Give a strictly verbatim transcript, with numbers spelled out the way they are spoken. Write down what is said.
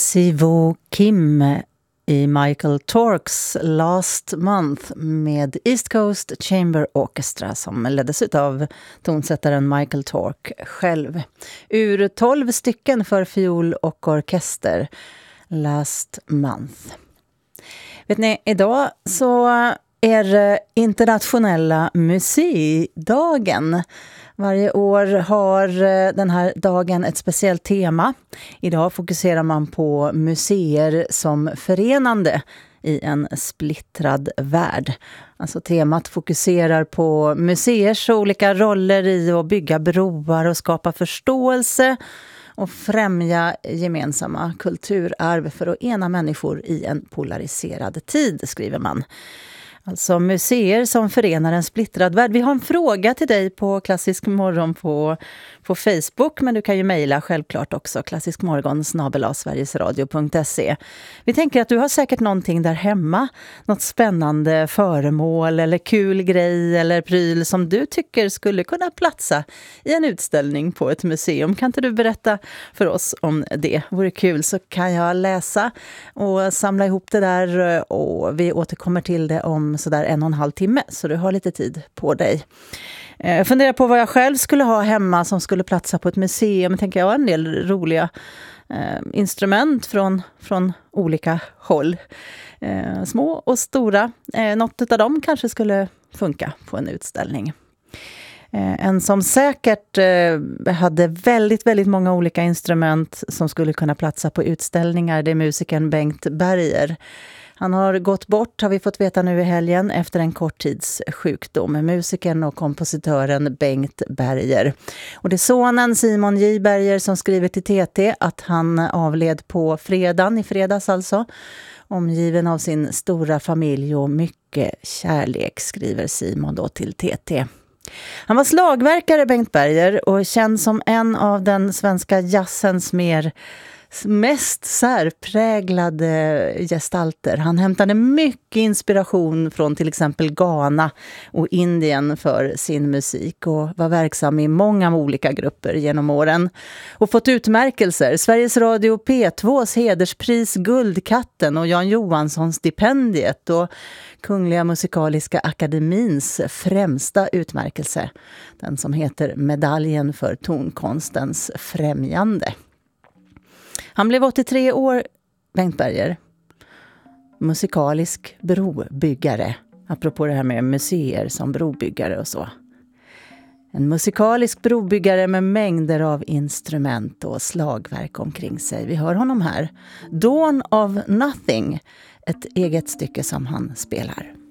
Siwo Kim i Michael Torks Last Month med East Coast Chamber Orchestra som leddes ut av tonsättaren Michael Tork själv. Ur tolv stycken för fiol och orkester, Last Month. Vet ni, idag så är det internationella museidagen. Varje år har den här dagen ett speciellt tema. Idag fokuserar man på museer som förenande i en splittrad värld. Alltså temat fokuserar på museers olika roller i att bygga broar och skapa förståelse och främja gemensamma kulturarv för att ena människor i en polariserad tid, skriver man. Alltså museer som förenar en splittrad värld. Vi har en fråga till dig på Klassisk morgon på, på Facebook. Men du kan ju mejla självklart också. klassiskmorgon snabel-a sverigesradio punkt se. Vi tänker att du har säkert någonting där hemma. Något spännande föremål eller kul grej eller pryl som du tycker skulle kunna platsa i en utställning på ett museum. Kan inte du berätta för oss om det? Vore kul, så kan jag läsa och samla ihop det där. Och vi återkommer till det om sådär en och en halv timme, så du har lite tid på dig. Jag funderar på vad jag själv skulle ha hemma som skulle platsa på ett museum. Tänker jag har en del roliga eh, instrument från, från olika håll. Eh, små och stora. Eh, något av dem kanske skulle funka på en utställning. Eh, en som säkert eh, hade väldigt, väldigt många olika instrument som skulle kunna platsa på utställningar, det är musikern Bengt Berger. Han har gått bort, har vi fått veta nu i helgen, efter en kort tids sjukdom. Musikern och kompositören Bengt Berger. Och det är sonen Simon J. Berger som skriver till T T att han avled på fredagen, i fredags alltså. Omgiven av sin stora familj och mycket kärlek, skriver Simon då till T T. Han var slagverkare, Bengt Berger, och känd som en av den svenska jazzens mer mest särpräglade gestalter. Han hämtade mycket inspiration från till exempel Ghana och Indien för sin musik och var verksam i många olika grupper genom åren och fått utmärkelser. Sveriges Radio P tvås hederspris Guldkatten och Jan Johansson stipendiet och Kungliga Musikaliska Akademins främsta utmärkelse, den som heter Medaljen för tonkonstens främjande. Han blev åttiotre år, Bengt Berger, musikalisk brobyggare, apropå det här med museer som brobyggare och så. En musikalisk brobyggare med mängder av instrument och slagverk omkring sig. Vi hör honom här. Dawn of Nothing, ett eget stycke som han spelar.